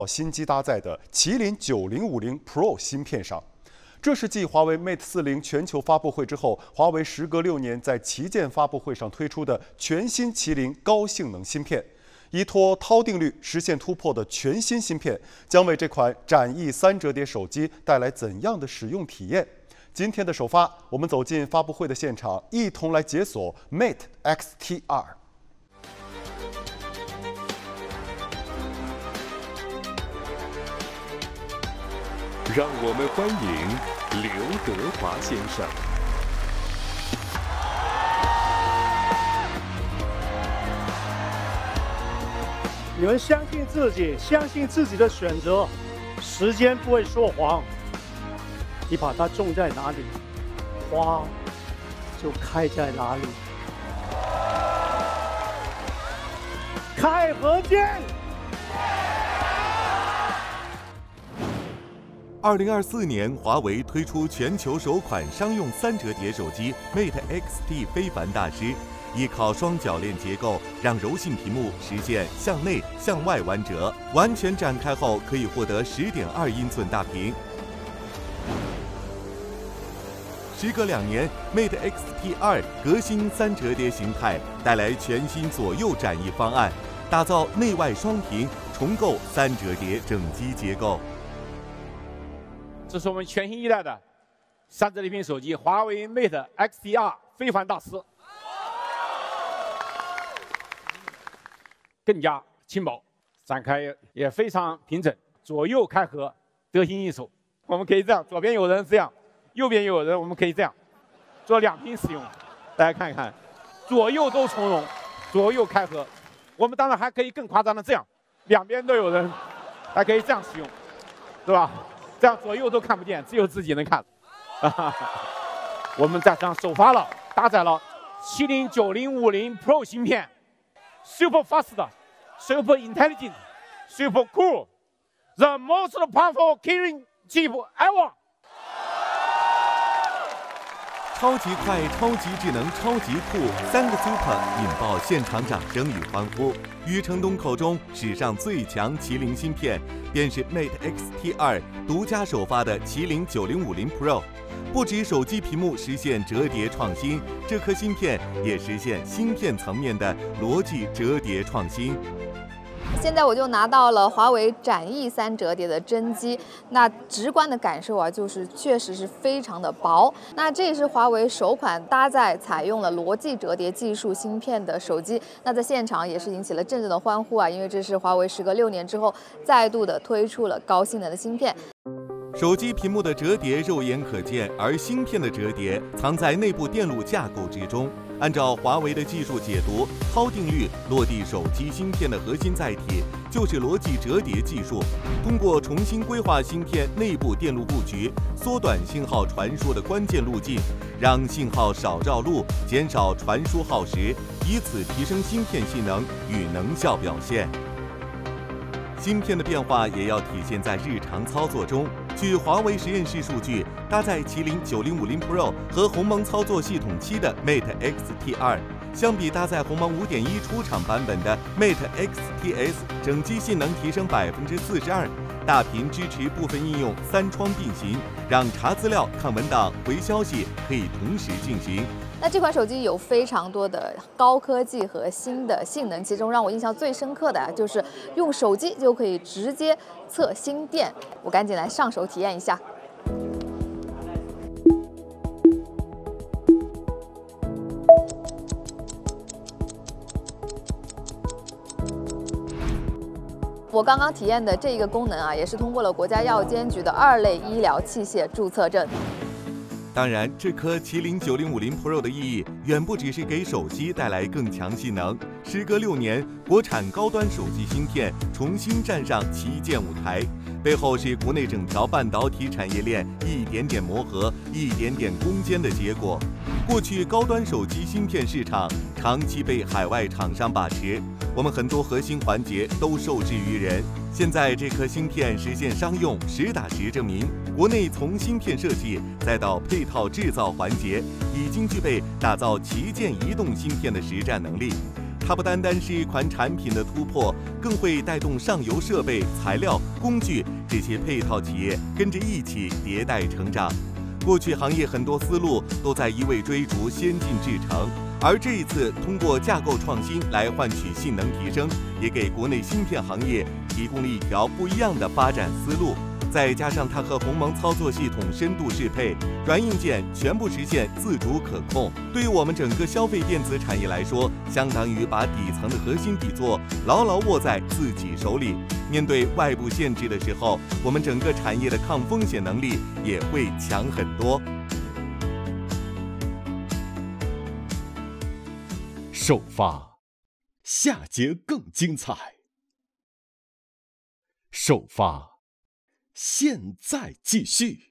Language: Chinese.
新机搭载的麒麟9050 Pro 芯片上。这是继华为 Mate 40全球发布会之后，华为时隔6年在旗舰发布会上推出的全新麒麟高性能芯片。依托涛定律实现突破的全新芯片，将为这款展翼3折叠手机带来怎样的使用体验？今天的首发，我们走进发布会的现场，一同来解锁 Mate X-T2。 让我们欢迎刘德华先生。 你们相信自己，相信自己的选择，时间不会说谎。你把它种在哪里，花就开在哪里。开合见。 2024年，华为推出全球首款商用3折叠手机 Mate X-T 非凡大师，依靠双铰链结构，让柔性屏幕实现向内、向外弯折，完全展开后可以获得10.2英寸大屏。时隔2年 ，Mate X-T2 革新3折叠形态，带来全新左右展翼方案，打造内外双屏，重构3折叠整机结构。 这是我们全新一代的3折叠屏手机，华为 Mate X-T2 非凡大师，更加轻薄，展开也非常平整，左右开合，得心应手。我们可以这样，左边有人这样，右边有人，我们可以这样做2屏使用。大家看一看，左右都从容，左右开合。我们当然还可以更夸张的这样，两边都有人，还可以这样使用，对吧？这样左右都看不见，只有自己能看。我们在上首发了，搭载了麒麟9050 Pro 芯片 ，Super Fast、Super Intelligent、Super Cool，the most powerful killing chip ever。 超级快、超级智能、超级酷，3个 Super 引爆现场掌声与欢呼。余承东口中史上最强麒麟芯片，便是 Mate X-T2 独家首发的麒麟9050 Pro。不止手机屏幕实现折叠创新，这颗芯片也实现芯片层面的逻辑折叠创新。 现在我就拿到了华为展翼3折叠的真机，那直观的感受啊，就是确实是非常的薄。那这也是华为首款搭载采用了逻辑折叠技术芯片的手机。那在现场也是引起了阵阵的欢呼啊，因为这是华为时隔6年之后再度的推出了高性能的芯片。 手机屏幕的折叠肉眼可见，而芯片的折叠藏在内部电路架构之中。按照华为的技术解读，涛定律落地手机芯片的核心载体就是逻辑折叠技术。通过重新规划芯片内部电路布局，缩短信号传输的关键路径，让信号少绕路，减少传输耗时，以此提升芯片性能与能效表现。芯片的变化也要体现在日常操作中。据华为实验室数据，搭载麒麟9050 Pro 和鸿蒙操作系统7的 Mate X-T2， 相比搭载鸿蒙5.1出厂版本的 Mate X-TS， 整机性能提升42%，大屏支持部分应用3窗并行，让查资料、看文档、回消息可以同时进行。 那这款手机有非常多的高科技和新的性能，其中让我印象最深刻的就是用手机就可以直接测心电，我赶紧来上手体验一下。我刚刚体验的这一个功能啊，也是通过了国家药监局的2类医疗器械注册证。 当然，这颗麒麟9050 Pro 的意义远不只是给手机带来更强性能。时隔6年，国产高端手机芯片重新站上旗舰舞台，背后是国内整条半导体产业链一点点磨合、一点点攻坚的结果。过去高端手机芯片市场长期被海外厂商把持，我们很多核心环节都受制于人。现在这颗芯片实现商用，实打实证明，国内从芯片设计再到配套制造环节，已经具备打造旗舰移动芯片的实战能力。 它不单单是一款产品的突破，更会带动上游设备、材料、工具这些配套企业跟着一起迭代成长。过去行业很多思路都在一味追逐先进制程，而这一次通过架构创新来换取性能提升，也给国内芯片行业提供了一条不一样的发展思路。再加上它和鸿蒙操作系统深度适配，软硬件全部实现自主可控，对于我们整个消费电子产业来说，相当于把底层的核心底座牢牢握在自己手里。面对外部限制的时候，我们整个产业的抗风险能力也会强很多。 首发，下节更精彩。首发，现在继续。